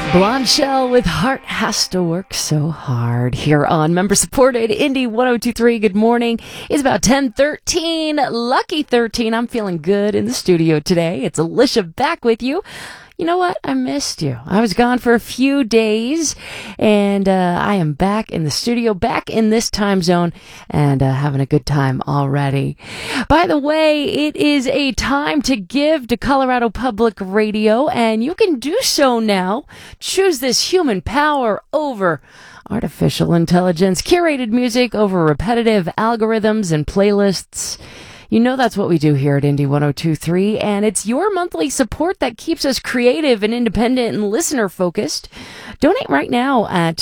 Blonde Shell with Heart Has to Work So Hard here on member-supported Indie 1023. Good morning. It's about 10:13. Lucky 13. I'm feeling good in the studio today. It's Alicia back with you. You know what? I missed you. I was gone for a few days, and I am back in the studio, back in this time zone, and having a good time already. By the way, it is a time to give to Colorado Public Radio, and you can do so now. Choose this human power over artificial intelligence, curated music over repetitive algorithms and playlists. You know that's what we do here at Indie 1023, and it's your monthly support that keeps us creative and independent and listener-focused. Donate right now at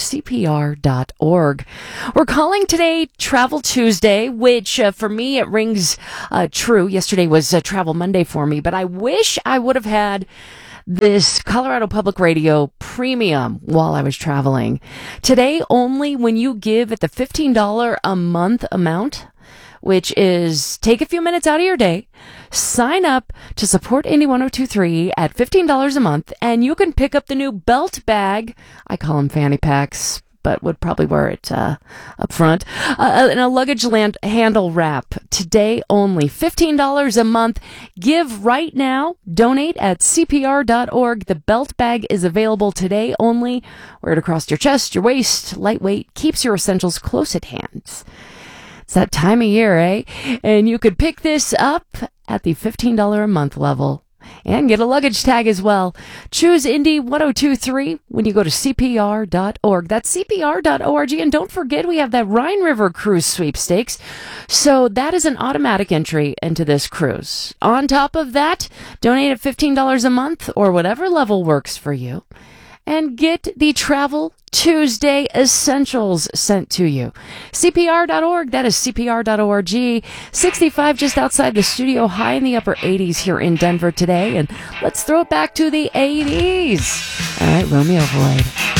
CPR.org. We're calling today Travel Tuesday, which for me it rings true. Yesterday was Travel Monday for me, but I wish I would have had this Colorado Public Radio premium while I was traveling. Today, only when you give at the $15 a month amount, which is take a few minutes out of your day, sign up to support Indie 1023 at $15 a month, and you can pick up the new belt bag. I call them fanny packs, but would probably wear it up front. And a luggage handle wrap. Today only. $15 a month. Give right now. Donate at CPR.org. The belt bag is available today only. Wear it across your chest, your waist, lightweight, keeps your essentials close at hand. It's that time of year, eh? And you could pick this up at the $15 a month level and get a luggage tag as well. Choose Indie 1023 when you go to CPR.org. That's CPR.org. And don't forget, we have that Rhine River Cruise sweepstakes. So that is an automatic entry into this cruise. On top of that, donate at $15 a month or whatever level works for you, and get the Travel Tuesday essentials sent to you. CPR.org, that is CPR.org. 65 just outside the studio, high in the upper 80s here in Denver today. And let's throw it back to the 80s. All right, Romeo Void.